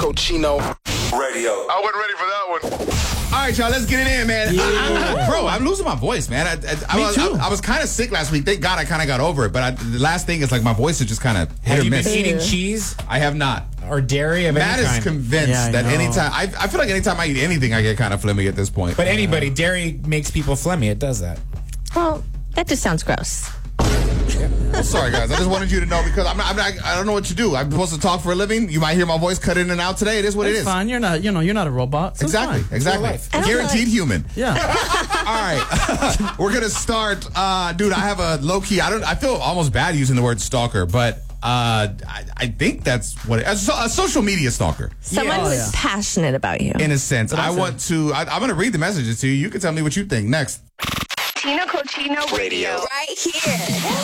Cochino Radio. I wasn't ready for that one. All right, y'all, let's get it in, man. Bro, I'm losing my voice, man. I was kind of sick last week. Thank God I kind of got over it. But the last thing is like my voice is just kind of hit or miss. Have you been eating cheese? I have not. Or dairy of Matt any kind? is convinced that anytime, I feel like anytime I eat anything, I get kind of phlegmy at this point. But anybody, dairy makes people phlegmy. It does that. Well, that just sounds gross. Well, sorry, guys. I just wanted you to know because I don't know what you do. I'm supposed to talk for a living. You might hear my voice cut in and out today. It is what it is. Fine. You're not. You're not a robot. So Exactly. Guaranteed human. Yeah. All right. We're gonna start. Dude, I have a low key. I feel almost bad using the word stalker, but I think that's what a social media stalker. Someone who's passionate about you. In a sense, I'm going to read the messages to you. You can tell me what you think next. Tino Cochino Radio. Right here.